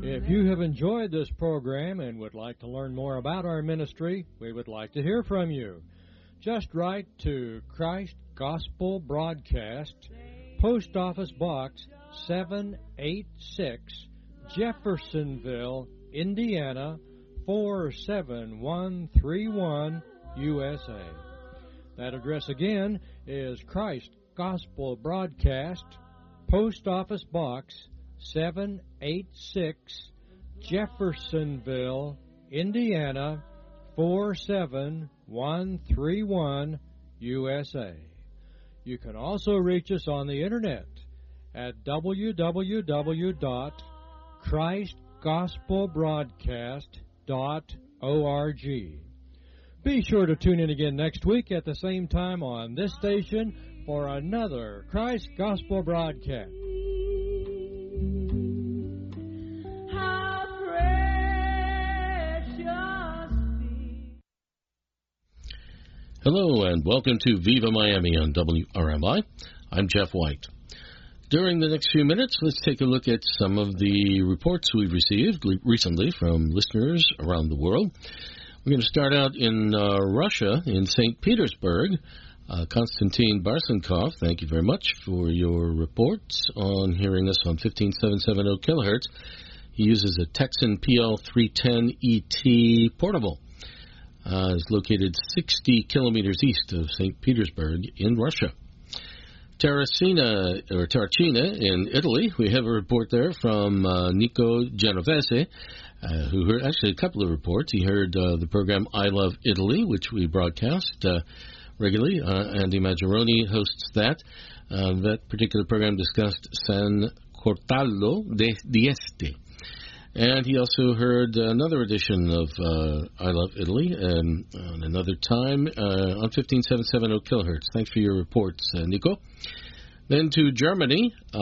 If you have enjoyed this program and would like to learn more about our ministry, we would like to hear from you. Just write to Christ Gospel Broadcast, Post Office Box 786, Jeffersonville, Indiana 47131, USA. That address again is Christ Gospel Broadcast, Post Office Box 786, Jeffersonville, Indiana 47131, USA. You can also reach us on the internet at www.christgospelbroadcast.org. Be sure to tune in again next week at the same time on this station for another Christ Gospel Broadcast. Hello and welcome to Viva Miami on WRMI. I'm Jeff White. During the next few minutes, let's take a look at some of the reports we've received recently from listeners around the world. We're going to start out in Russia, in St. Petersburg. Konstantin Barsenkov, thank you very much for your reports on hearing us on 15770 kilohertz. He uses a Texan PL310ET portable. Is located 60 kilometers east of St. Petersburg in Russia. Terracina in Italy. We have a report there from Nico Genovese, who heard actually a couple of reports. He heard the program I Love Italy, which we broadcast regularly. Andy Maggioroni hosts that. That particular program discussed San Cortalo d'Este. And he also heard another edition of I Love Italy on another time on 15770 kilohertz. Thanks for your reports, Nico. Then to Germany.